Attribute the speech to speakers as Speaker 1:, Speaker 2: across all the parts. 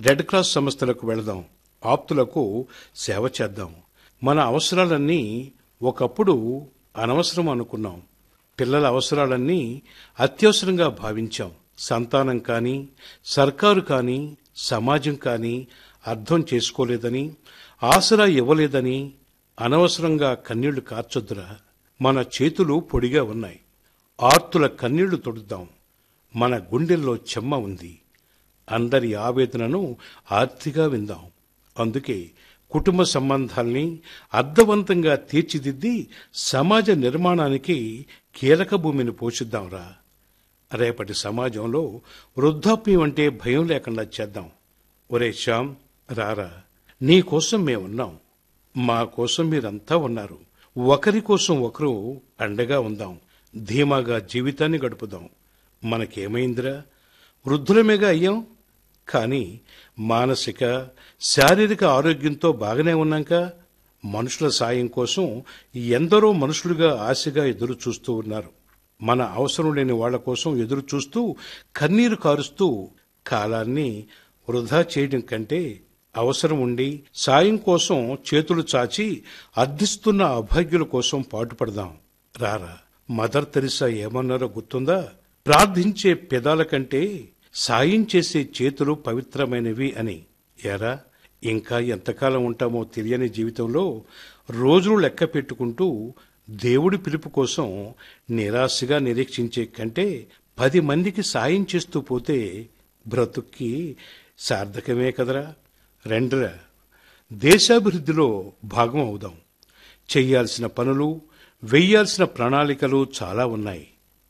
Speaker 1: Red cross సంస్థలకు వెళదాం, ఆప్తులకు సేవ చేద్దాం. మన అవసరాలన్నీ ఒకప్పుడు అనవసరం అనుకున్నాం. పిల్లల అవసరాలన్నీ అత్యవసరంగా భావించాం. సంతానం కానీ, సర్కారు కానీ, సమాజం కానీ అర్థం చేసుకోలేదని, ఆసరా ఇవ్వలేదని అనవసరంగా కన్నీళ్లు కార్చొద్దురా. మన చేతులు పొడిగా ఉన్నాయి. ఆర్తుల కన్నీళ్లు తొడుద్దాం. మన గుండెల్లో చెమ్మ ఉంది. అందరి ఆవేదనను ఆర్తిగా విందాం. అందుకే కుటుంబ సంబంధాల్ని అర్థవంతంగా తీర్చిదిద్ది సమాజ నిర్మాణానికి కీలక భూమిని పోషిద్దాంరా. రేపటి సమాజంలో వృద్ధాప్యం అంటే భయం లేకుండా చేద్దాం. ఒరే శ్యామ్, రారా, నీ కోసం మేమున్నాం. మా కోసం మీరంతా ఉన్నారు. ఒకరి కోసం ఒకరు అండగా ఉందాం. ధీమాగా జీవితాన్ని గడుపుదాం. మనకేమైందిరా, వృద్ధులమేగా అయ్యాం. కానీ మానసిక, శారీరక ఆరోగ్యంతో బాగానే ఉన్నాక మనుషుల సాయం కోసం ఎందరో మనుషులుగా ఆశగా ఎదురు చూస్తూ ఉన్నారు. మన అవసరం లేని వాళ్ల కోసం ఎదురు చూస్తూ కన్నీరు కారుస్తూ కాలాన్ని వృధా చేయడం కంటే అవసరం ఉండి సాయం కోసం చేతులు చాచి అర్థిస్తున్న అభాగ్యుల కోసం పాటుపడదాం. రారా. మదర్ తెరిసా ఏమన్నారో గుర్తుందా? ప్రార్థించే పెదాల కంటే సాయం చేసే చేతులు పవిత్రమైనవి అని. ఎరా, ఇంకా ఎంతకాలం ఉంటామో తెలియని జీవితంలో రోజులు లెక్క పెట్టుకుంటూ దేవుడి పిలుపు కోసం నిరాశగా నిరీక్షించే కంటే 10 మందికి సాయం చేస్తూ పోతే బ్రతుక్కి సార్థకమే కదరా. రెండ్రా, దేశాభివృద్ధిలో భాగం అవుదాం. చెయ్యాల్సిన పనులు, వెయ్యాల్సిన ప్రణాళికలు చాలా ఉన్నాయి.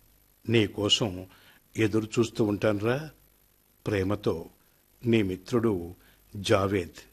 Speaker 1: నీకోసం ఎదురు చూస్తూ ఉంటానురా. ప్రేమతో నీ మిత్రుడు జావేద్.